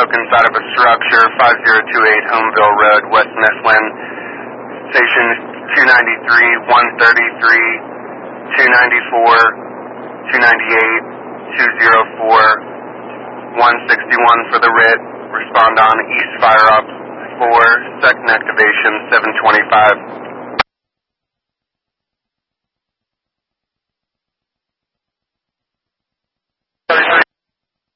smoke inside of a structure, 5028 Homeville Road, West Mifflin. Station 293, 133, 294, 298, 204, 161 for the writ. Respond on East Fire Ops 4, second activation 725.